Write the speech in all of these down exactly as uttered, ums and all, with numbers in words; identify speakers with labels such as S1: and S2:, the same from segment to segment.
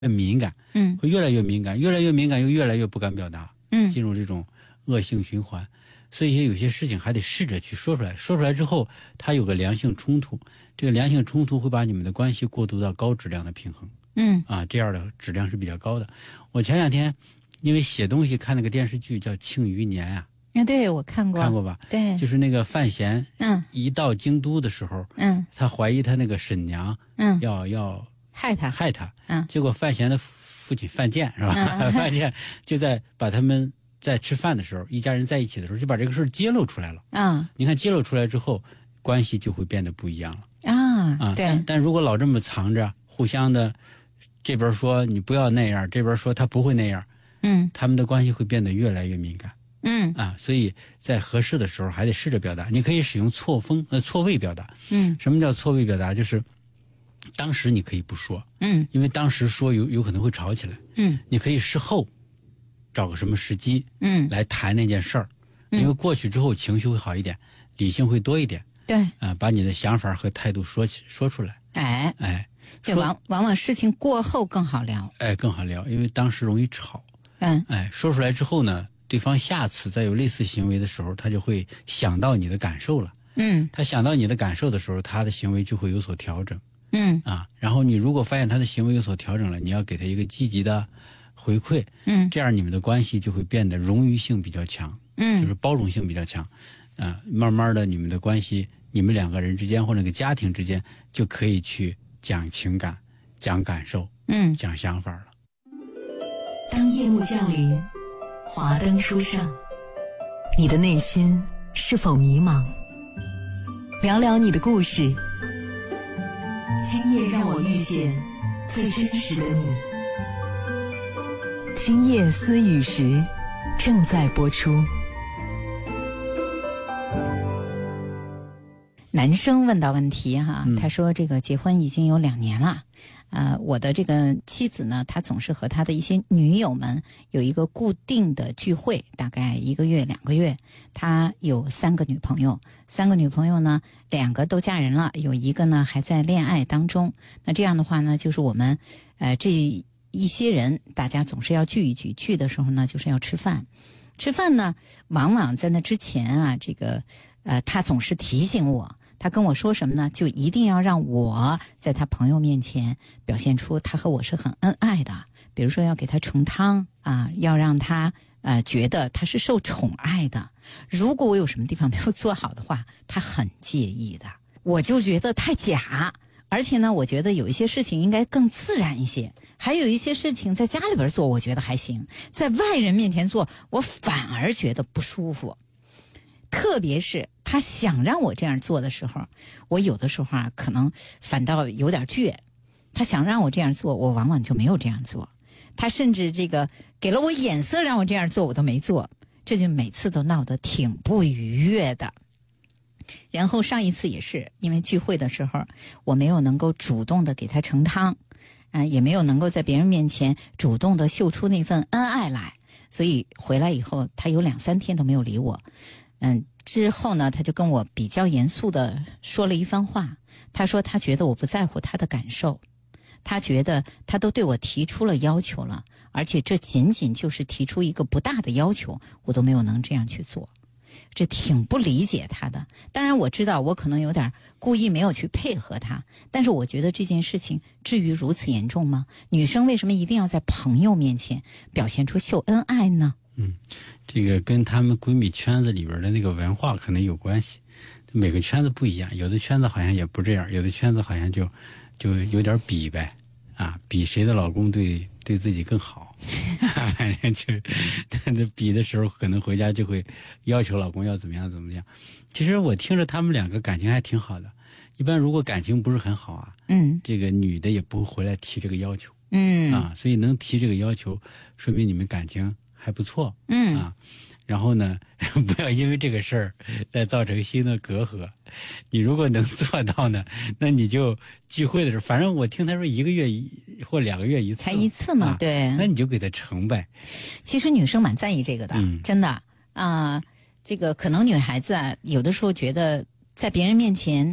S1: 敏感，
S2: 嗯，
S1: 会越来越敏感，越来越敏感又越来越不敢表达，
S2: 嗯，
S1: 进入这种恶性循环。所以有些事情还得试着去说出来，说出来之后，它有个良性冲突，这个良性冲突会把你们的关系过渡到高质量的平衡。
S2: 嗯，
S1: 啊，这样的质量是比较高的。我前两天因为写东西看那个电视剧叫《庆余年》啊，
S2: 啊，对，我看过，
S1: 看过吧？
S2: 对，
S1: 就是那个范闲，
S2: 嗯，
S1: 一到京都的时候，
S2: 嗯，
S1: 他怀疑他那个婶娘，
S2: 嗯，
S1: 要要
S2: 害他，
S1: 害他，
S2: 嗯，
S1: 结果范闲的父亲范建是吧？嗯、范建就在把他们在吃饭的时候，一家人在一起的时候，就把这个事揭露出来了。
S2: 啊，
S1: 你看揭露出来之后，关系就会变得不一样了。
S2: 啊，
S1: 啊，
S2: 对。
S1: 但但如果老这么藏着，互相的。这边说你不要那样，这边说他不会那样，
S2: 嗯，
S1: 他们的关系会变得越来越敏感，
S2: 嗯
S1: 啊，所以在合适的时候还得试着表达。你可以使用错风呃错位表达，
S2: 嗯，
S1: 什么叫错位表达？就是当时你可以不说，
S2: 嗯，
S1: 因为当时说有有可能会吵起来，
S2: 嗯，
S1: 你可以事后找个什么时机，
S2: 嗯，
S1: 来谈那件事儿，因为过去之后情绪会好一点，理性会多一点，
S2: 对，
S1: 啊，把你的想法和态度说起说出来，
S2: 哎
S1: 哎。
S2: 对，往往往事情过后更好聊，
S1: 哎，更好聊，因为当时容易吵。
S2: 嗯，
S1: 哎，说出来之后呢，对方下次再有类似行为的时候，他就会想到你的感受了。
S2: 嗯，
S1: 他想到你的感受的时候，他的行为就会有所调整。
S2: 嗯，
S1: 啊，然后你如果发现他的行为有所调整了，你要给他一个积极的回馈。
S2: 嗯，
S1: 这样你们的关系就会变得容于性比较强。
S2: 嗯，
S1: 就是包容性比较强。啊，慢慢的你们的关系，你们两个人之间或者个家庭之间就可以去讲情感。讲感受，
S2: 嗯，
S1: 讲想法了。
S3: 当夜幕降临，华灯初上，你的内心是否迷茫？聊聊你的故事，今夜让我遇见最真实的你。今夜思雨时正在播出。
S2: 男生问到问题哈，他说这个结婚已经有两年了，呃，我的这个妻子呢，她总是和她的一些女友们有一个固定的聚会，大概一个月两个月。他有三个女朋友，三个女朋友呢，两个都嫁人了，有一个呢还在恋爱当中。那这样的话呢，就是我们呃这一些人，大家总是要聚一聚，聚的时候呢，就是要吃饭。吃饭呢，往往在那之前啊，这个呃，他总是提醒我。他跟我说什么呢？就一定要让我在他朋友面前表现出他和我是很恩爱的，比如说要给他盛汤啊，要让他呃觉得他是受宠爱的。如果我有什么地方没有做好的话，他很介意的。我就觉得太假，而且呢，我觉得有一些事情应该更自然一些，还有一些事情在家里边做，我觉得还行，在外人面前做，我反而觉得不舒服。特别是他想让我这样做的时候，我有的时候啊，可能反倒有点倔。他想让我这样做，我往往就没有这样做。他甚至这个给了我眼色让我这样做，我都没做，这就每次都闹得挺不愉悦的。然后上一次也是因为聚会的时候，我没有能够主动的给他盛汤，啊、呃，也没有能够在别人面前主动的秀出那份恩爱来，所以回来以后，他有两三天都没有理我。嗯，之后呢，他就跟我比较严肃的说了一番话。他说他觉得我不在乎他的感受，他觉得他都对我提出了要求了，而且这仅仅就是提出一个不大的要求，我都没有能这样去做，这挺不理解他的。当然我知道我可能有点故意没有去配合他，但是我觉得这件事情至于如此严重吗？女生为什么一定要在朋友面前表现出秀恩爱呢？
S1: 嗯，这个跟他们闺蜜圈子里边的那个文化可能有关系，每个圈子不一样，有的圈子好像也不这样，有的圈子好像就就有点比呗，啊，比谁的老公对对自己更好，反正就比的时候可能回家就会要求老公要怎么样怎么样。其实我听着他们两个感情还挺好的，一般如果感情不是很好啊，
S2: 嗯，这
S1: 个女的也不会回来提这个要求，
S2: 嗯
S1: 啊，所以能提这个要求，说明你们感情还不错，
S2: 嗯
S1: 啊，然后呢，不要因为这个事儿再造成新的隔阂。你如果能做到呢，那你就聚会的时候，反正我听他说一个月一或两个月一次，
S2: 才一次嘛，啊、对，
S1: 那你就给他成呗。
S2: 其实女生蛮在意这个的，
S1: 嗯、
S2: 真的啊、呃，这个可能女孩子啊，有的时候觉得在别人面前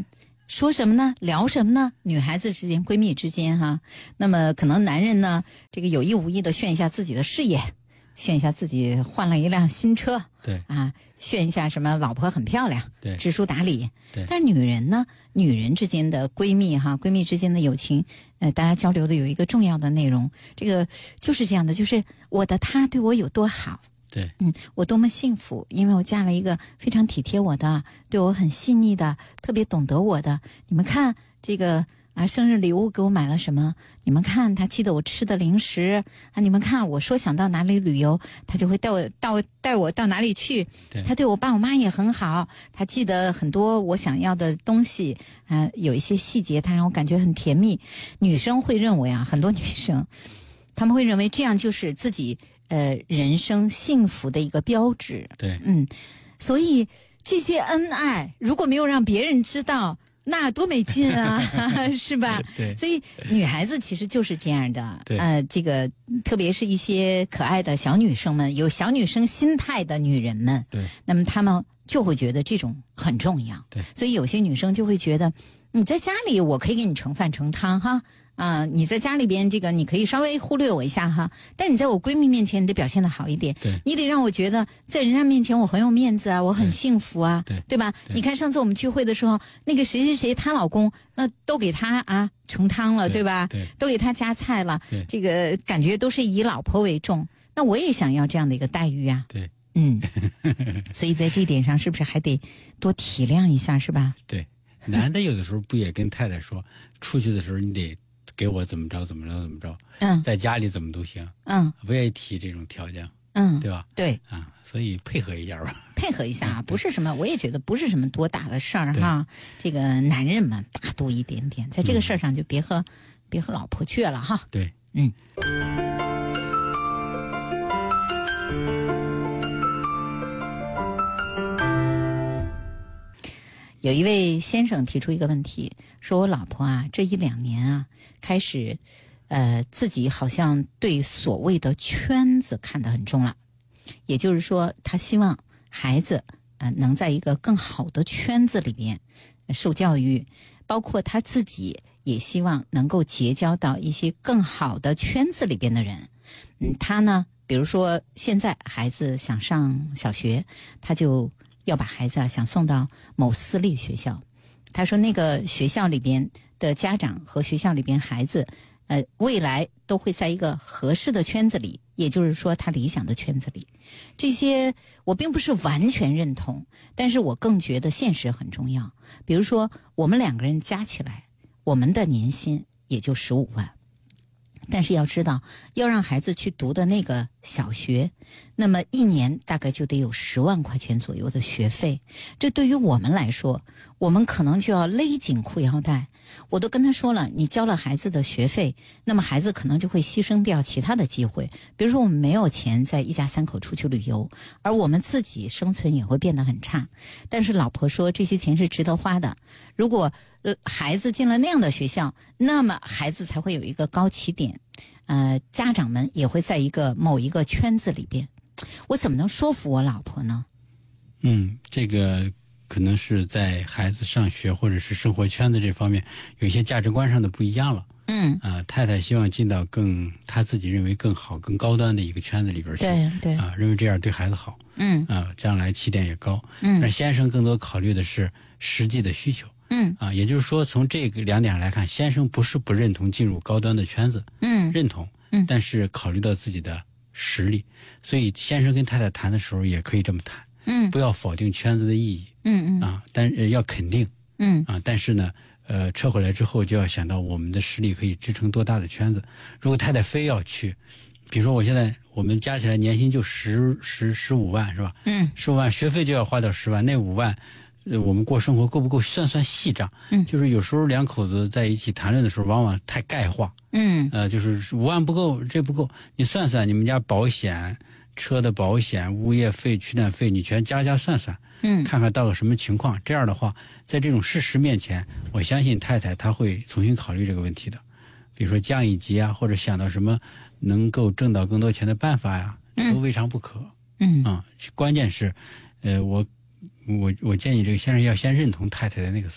S2: 说什么呢？聊什么呢？女孩子之间、闺蜜之间哈，那么可能男人呢，这个有意无意的炫一下自己的事业，炫一下自己换了一辆新车，
S1: 对
S2: 啊，炫一下什么老婆很漂亮，
S1: 对，
S2: 知书达理。
S1: 对，
S2: 但是女人呢，女人之间的闺蜜哈，闺蜜之间的友情，呃，大家交流的有一个重要的内容，这个就是这样的，就是我的他对我有多好。
S1: 对，
S2: 嗯，我多么幸福，因为我嫁了一个非常体贴我的，对我很细腻的，特别懂得我的。你们看这个啊，生日礼物给我买了什么？你们看他记得我吃的零食啊，你们看我说想到哪里旅游，他就会带我到带我到哪里去。他对我爸我妈也很好，他记得很多我想要的东西啊，有一些细节他让我感觉很甜蜜。女生会认为啊，很多女生他们会认为这样就是自己呃人生幸福的一个标志。
S1: 对，
S2: 嗯，所以这些恩爱如果没有让别人知道，那多没劲啊，是吧？
S1: 对，
S2: 所以女孩子其实就是这样的。
S1: 对，
S2: 呃，这个特别是一些可爱的小女生们，有小女生心态的女人们，
S1: 对，
S2: 那么她们就会觉得这种很重要。
S1: 对，
S2: 所以有些女生就会觉得，你在家里我可以给你盛饭盛汤哈。啊、呃，你在家里边这个你可以稍微忽略我一下哈，但你在我闺蜜面前你得表现得好一点，
S1: 对，
S2: 你得让我觉得在人家面前我很有面子啊，我很幸福啊，
S1: 对，
S2: 对吧？对，你看上次我们聚会的时候，那个谁谁谁她老公那都给她啊盛汤了， 对, 对吧？
S1: 对，
S2: 都给她夹菜了，
S1: 对，
S2: 这个感觉都是以老婆为重。那我也想要这样的一个待遇啊，
S1: 对，
S2: 嗯，所以在这点上是不是还得多体谅一下，是吧？
S1: 对，男的有的时候不也跟太太说，出去的时候你得给我怎么着怎么着怎么着，
S2: 嗯，
S1: 在家里怎么都行，
S2: 嗯，
S1: 不愿意提这种条件，
S2: 嗯，
S1: 对吧？
S2: 对，
S1: 啊，所以配合一下吧，
S2: 配合一下啊，不是什么，我也觉得不是什么多大的事儿哈。这个男人嘛，大度一点点，在这个事儿上就别和、嗯、别和老婆倔了哈。
S1: 对，
S2: 嗯。有一位先生提出一个问题，说我老婆啊，这一两年啊，开始，呃，自己好像对所谓的圈子看得很重了，也就是说，他希望孩子呃能在一个更好的圈子里边受教育，包括他自己也希望能够结交到一些更好的圈子里边的人。嗯，他呢，比如说现在孩子想上小学，他就要把孩子啊想送到某私立学校，他说那个学校里边的家长和学校里边孩子，呃，未来都会在一个合适的圈子里，也就是说他理想的圈子里。这些我并不是完全认同，但是我更觉得现实很重要。比如说我们两个人加起来，我们的年薪也就十五万。但是要知道，要让孩子去读的那个小学，那么一年大概就得有十万块钱左右的学费。这对于我们来说，我们可能就要勒紧裤腰带。我都跟他说了，你交了孩子的学费，那么孩子可能就会牺牲掉其他的机会。比如说我们没有钱在一家三口出去旅游，而我们自己生存也会变得很差。但是老婆说这些钱是值得花的，如果呃孩子进了那样的学校，那么孩子才会有一个高起点，呃，家长们也会在一个某一个圈子里边。我怎么能说服我老婆呢？
S1: 嗯，这个可能是在孩子上学或者是生活圈子这方面有一些价值观上的不一样了。
S2: 嗯，
S1: 啊、呃，太太希望进到更他自己认为更好、更高端的一个圈子里边去。
S2: 对对。
S1: 啊、呃，认为这样对孩子好。
S2: 嗯。
S1: 啊、呃，将来起点也高。
S2: 嗯。
S1: 但先生更多考虑的是实际的需求。
S2: 嗯。
S1: 啊、呃，也就是说，从这个两点来看，先生不是不认同进入高端的圈子。
S2: 嗯。
S1: 认同。
S2: 嗯。
S1: 但是考虑到自己的实力，所以先生跟太太谈的时候也可以这么谈。
S2: 嗯。
S1: 不要否定圈子的意义。
S2: 嗯嗯。
S1: 啊，但呃要肯定。
S2: 嗯。
S1: 啊，但是呢。呃，撤回来之后就要想到我们的实力可以支撑多大的圈子。如果太太非要去，比如说我现在我们加起来年薪就十十十五万是吧？
S2: 嗯，
S1: 十五万学费就要花到十万，那五万，呃，我们过生活够不够？算算细账。
S2: 嗯，
S1: 就是有时候两口子在一起谈论的时候，往往太概化。
S2: 嗯，
S1: 呃，就是五万不够，这不够，你算算你们家保险、车的保险、物业费、取暖费，你全加加算算。
S2: 嗯，
S1: 看看到个什么情况，这样的话，在这种事实面前，我相信太太她会重新考虑这个问题的，比如说降一级啊，或者想到什么能够挣到更多钱的办法呀，都未尝不可。
S2: 嗯
S1: 啊，关键是，呃，我我我建议这个先生要先认同太太的那个思想，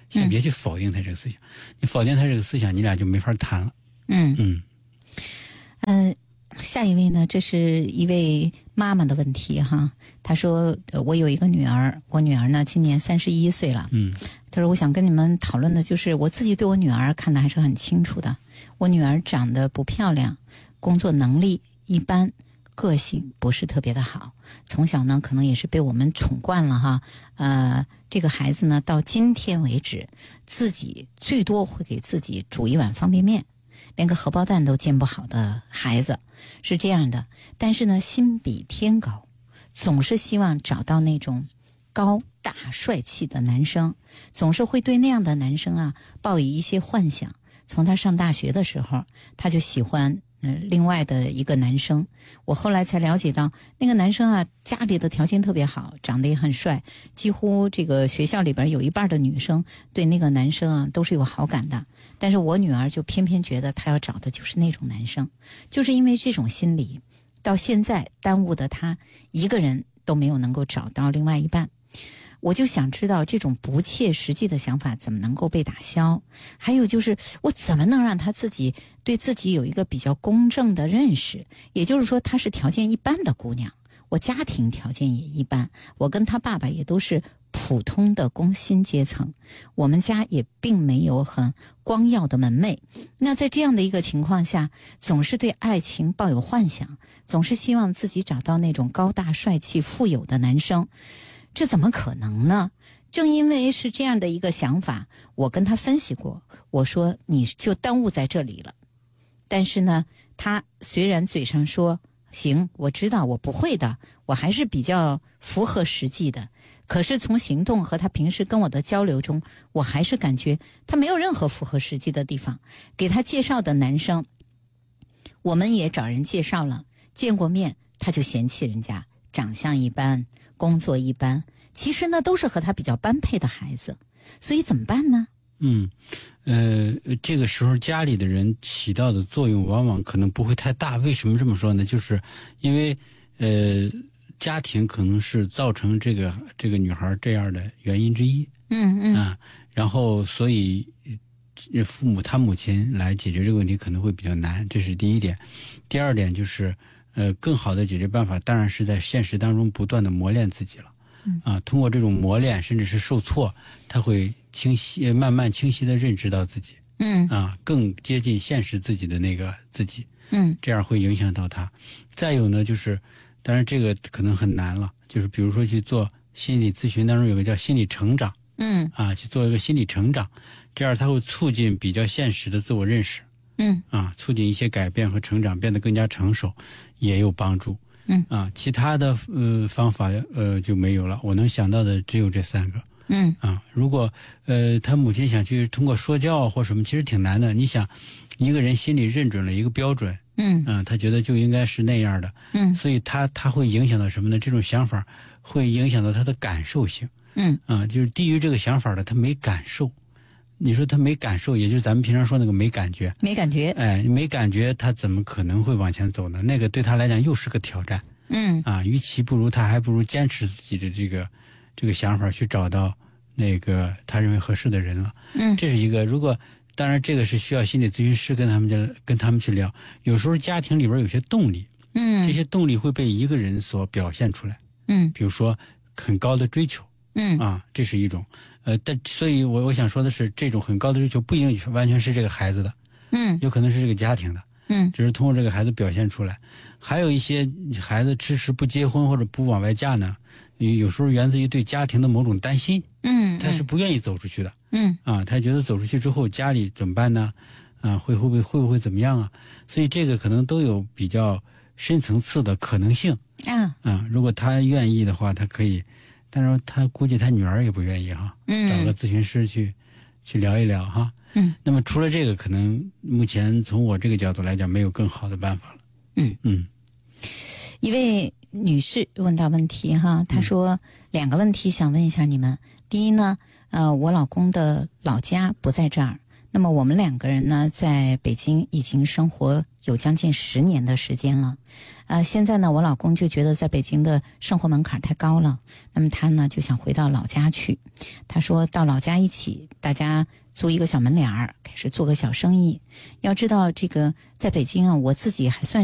S1: 先别去否定他这个思想，嗯、你否定他这个思想，你俩就没法谈了。
S2: 嗯
S1: 嗯
S2: 嗯、呃，下一位呢，这是一位妈妈的问题哈。她说：“我有一个女儿，我女儿呢今年三十一岁了。
S1: 嗯，
S2: 她说我想跟你们讨论的就是我自己对我女儿看得还是很清楚的。我女儿长得不漂亮，工作能力一般。”个性不是特别的好，从小呢可能也是被我们宠惯了哈。呃，这个孩子呢到今天为止，自己最多会给自己煮一碗方便面，连个荷包蛋都煎不好的孩子是这样的。但是呢，心比天高，总是希望找到那种高大帅气的男生，总是会对那样的男生啊抱以一些幻想。从他上大学的时候，他就喜欢嗯，另外的一个男生，我后来才了解到，那个男生啊，家里的条件特别好，长得也很帅，几乎这个学校里边有一半的女生对那个男生啊都是有好感的。但是我女儿就偏偏觉得她要找的就是那种男生，就是因为这种心理，到现在耽误的她一个人都没有能够找到另外一半。我就想知道这种不切实际的想法怎么能够被打消，还有就是我怎么能让他自己对自己有一个比较公正的认识，也就是说她是条件一般的姑娘，我家庭条件也一般，我跟她爸爸也都是普通的工薪阶层，我们家也并没有很光耀的门楣。那在这样的一个情况下，总是对爱情抱有幻想，总是希望自己找到那种高大帅气富有的男生，这怎么可能呢？正因为是这样的一个想法，我跟他分析过，我说你就耽误在这里了。但是呢，他虽然嘴上说行，我知道我不会的，我还是比较符合实际的，可是从行动和他平时跟我的交流中，我还是感觉他没有任何符合实际的地方。给他介绍的男生，我们也找人介绍了，见过面他就嫌弃人家长相一般，工作一般，其实呢都是和他比较般配的孩子，所以怎么办呢？
S1: 嗯，呃，这个时候家里的人起到的作用往往可能不会太大。为什么这么说呢？就是因为呃，家庭可能是造成这个这个女孩这样的原因之一。
S2: 嗯嗯
S1: 啊，然后所以父母他母亲来解决这个问题可能会比较难，这是第一点。第二点就是呃，更好的解决办法当然是在现实当中不断的磨练自己了。啊，通过这种磨练，甚至是受挫，他会清晰、慢慢清晰地认知到自己，
S2: 嗯
S1: 啊，更接近现实自己的那个自己，
S2: 嗯，
S1: 这样会影响到他。再有呢，就是当然这个可能很难了，就是比如说去做心理咨询当中有个叫心理成长，
S2: 嗯
S1: 啊，去做一个心理成长，这样它会促进比较现实的自我认识，
S2: 嗯
S1: 啊，促进一些改变和成长，变得更加成熟，也有帮助。
S2: 嗯
S1: 啊，其他的呃方法呃就没有了，我能想到的只有这三个。
S2: 嗯
S1: 啊，如果呃他母亲想去通过说教或什么，其实挺难的。你想，一个人心里认准了一个标准，
S2: 嗯
S1: 啊，他觉得就应该是那样的，
S2: 嗯
S1: 所以他他会影响到什么呢？这种想法会影响到他的感受性。
S2: 嗯
S1: 啊，就是低于这个想法的，他没感受。你说他没感受，也就是咱们平常说那个没感觉，
S2: 没感觉，
S1: 哎，没感觉，他怎么可能会往前走呢？那个对他来讲又是个挑战。
S2: 嗯
S1: 啊，与其不如他还不如坚持自己的这个这个想法，去找到那个他认为合适的人了。
S2: 嗯，
S1: 这是一个。如果当然这个是需要心理咨询师跟他们家跟他们去聊。有时候家庭里边有些动力，
S2: 嗯，
S1: 这些动力会被一个人所表现出来。
S2: 嗯
S1: 比如说很高的追求，
S2: 嗯
S1: 啊，这是一种。呃，但所以我我想说的是，这种很高的追求不一定完全是这个孩子的，
S2: 嗯
S1: 有可能是这个家庭的。
S2: 嗯
S1: 只是通过这个孩子表现出来。还有一些孩子迟迟不结婚或者不往外嫁呢，有时候源自于对家庭的某种担心，
S2: 嗯，
S1: 他是不愿意走出去的。
S2: 嗯
S1: 啊，他觉得走出去之后家里怎么办呢？啊，会会不会会不会怎么样啊？所以这个可能都有比较深层次的可能性
S2: 啊
S1: 啊。如果他愿意的话，他可以，但是他估计他女儿也不愿意哈，
S2: 嗯
S1: 找个咨询师去去聊一聊哈。
S2: 嗯，
S1: 那么除了这个，可能目前从我这个角度来讲，没有更好的办法了。
S2: 嗯
S1: 嗯，
S2: 一位女士问到问题哈，她说两个问题想问一下你们。第一呢，呃，我老公的老家不在这儿，那么我们两个人呢在北京已经生活有将近十年的时间了。呃，现在呢，我老公就觉得在北京的生活门槛太高了，那么他呢就想回到老家去。他说到老家一起，大家租一个小门脸儿，开始做个小生意。要知道这个在北京啊，我自己还算